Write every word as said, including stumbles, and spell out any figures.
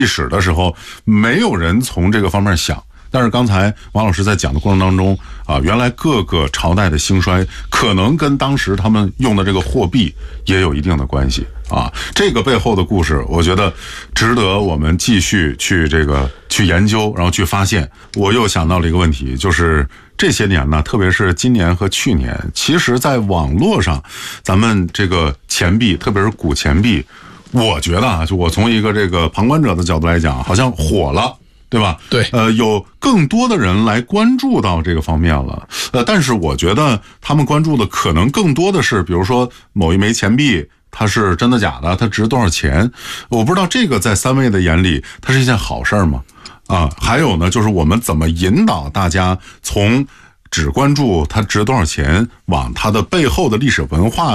历史的时候，没有人从这个方面想。但是刚才王老师在讲的过程当中啊，原来各个朝代的兴衰可能跟当时他们用的这个货币也有一定的关系啊。这个背后的故事，我觉得值得我们继续去这个去研究，然后去发现。我又想到了一个问题，就是这些年呢，特别是今年和去年，其实在网络上，咱们这个钱币，特别是古钱币，我觉得啊，就我从一个这个旁观者的角度来讲，好像火了。对吧？ 对， 呃，有更多的人来关注到这个方面了，呃，但是我觉得他们关注的可能更多的是，比如说某一枚钱币，它是真的假的，它值多少钱？我不知道这个在三位的眼里，它是一件好事吗？啊，还有呢，就是我们怎么引导大家从只关注它值多少钱，往它的背后的历史文化